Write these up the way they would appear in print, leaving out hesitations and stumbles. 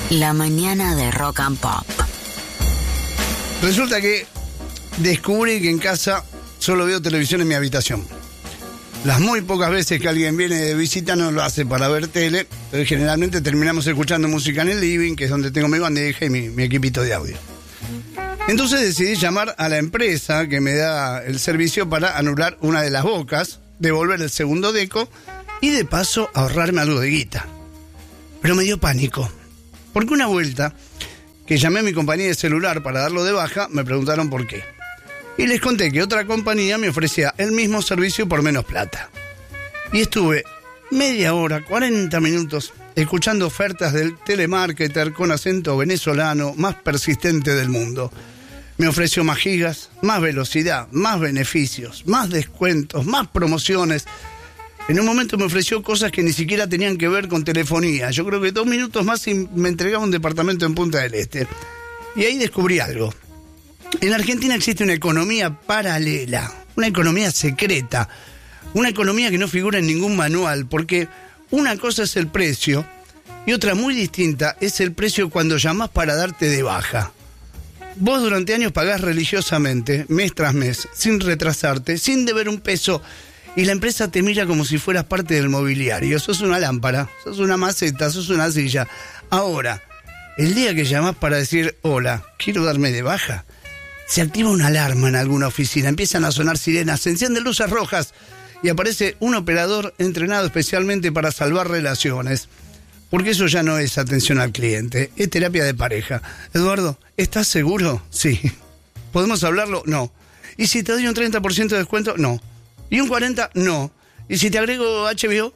La mañana de Rock and Pop. Resulta que descubrí que en casa solo veo televisión en mi habitación. Las muy pocas veces que alguien viene de visita no lo hace para ver tele, pero generalmente terminamos escuchando música en el living, que es donde tengo mi bandeja y mi equipito de audio. Entonces decidí llamar a la empresa que me da el servicio para anular una de las bocas, devolver el segundo deco y de paso ahorrarme algo de guita. Pero me dio pánico, porque una vuelta que llamé a mi compañía de celular para darlo de baja, me preguntaron por qué. Y les conté que otra compañía me ofrecía el mismo servicio por menos plata. Y estuve media hora, 40 minutos, escuchando ofertas del telemarketer con acento venezolano más persistente del mundo. Me ofreció más gigas, más velocidad, más beneficios, más descuentos, más promociones. En un momento me ofreció cosas que ni siquiera tenían que ver con telefonía. Yo creo que 2 minutos más y me entregaba un departamento en Punta del Este. Y ahí descubrí algo. En Argentina existe una economía paralela, una economía secreta, una economía que no figura en ningún manual, porque una cosa es el precio y otra muy distinta es el precio cuando llamás para darte de baja. Vos durante años pagás religiosamente, mes tras mes, sin retrasarte, sin deber un peso, y la empresa te mira como si fueras parte del mobiliario. Sos una lámpara, sos una maceta, sos una silla. Ahora, el día que llamás para decir, hola, quiero darme de baja, se activa una alarma en alguna oficina, empiezan a sonar sirenas, se encienden luces rojas y aparece un operador entrenado especialmente para salvar relaciones. Porque eso ya no es atención al cliente, es terapia de pareja. Eduardo, ¿estás seguro? Sí. ¿Podemos hablarlo? No. ¿Y si te doy un 30% de descuento? No. ¿Y un 40%? No. ¿Y si te agrego HBO?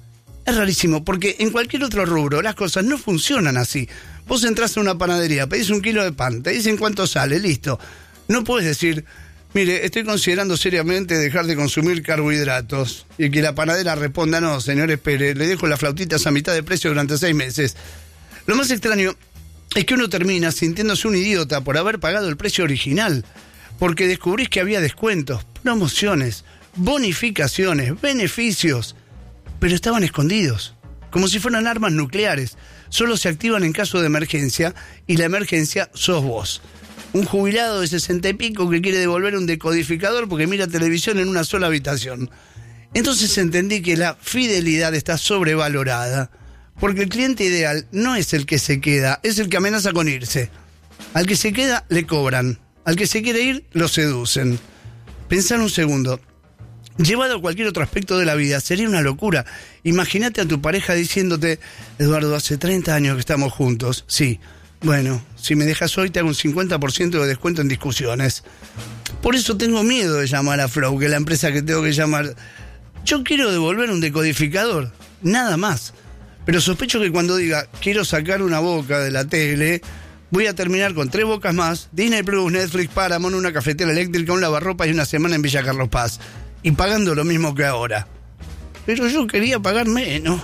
Es rarísimo, porque en cualquier otro rubro las cosas no funcionan así. Vos entrás a una panadería, pedís 1 kilo de pan, te dicen cuánto sale, listo. No puedes decir, mire, estoy considerando seriamente dejar de consumir carbohidratos. Y que la panadera responda, no, señor, espere, le dejo las flautitas a mitad de precio durante 6 meses. Lo más extraño es que uno termina sintiéndose un idiota por haber pagado el precio original, porque descubrís que había descuentos, promociones, bonificaciones, beneficios, pero estaban escondidos, como si fueran armas nucleares. Solo se activan en caso de emergencia, y la emergencia sos vos. Un jubilado de 60 y pico que quiere devolver un decodificador porque mira televisión en una sola habitación. Entonces entendí que la fidelidad está sobrevalorada, porque el cliente ideal no es el que se queda, es el que amenaza con irse. Al que se queda le cobran, al que se quiere ir lo seducen. Pensá en un segundo. Llevado a cualquier otro aspecto de la vida, sería una locura. Imagínate a tu pareja diciéndote, Eduardo, hace 30 años que estamos juntos. Sí, bueno, si me dejas hoy te hago un 50% de descuento en discusiones. Por eso tengo miedo de llamar a Flow, que es la empresa que tengo que llamar. Yo quiero devolver un decodificador, nada más. Pero sospecho que cuando diga, quiero sacar una boca de la tele, voy a terminar con 3 bocas más, Disney Plus, Netflix, Paramount, una cafetera eléctrica, un lavarropas y una semana en Villa Carlos Paz. Y pagando lo mismo que ahora. Pero yo quería pagar menos.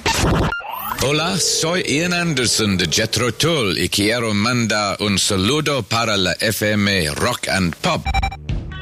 Hola, soy Ian Anderson de Jethro Tull y quiero mandar un saludo para la FM Rock and Pop.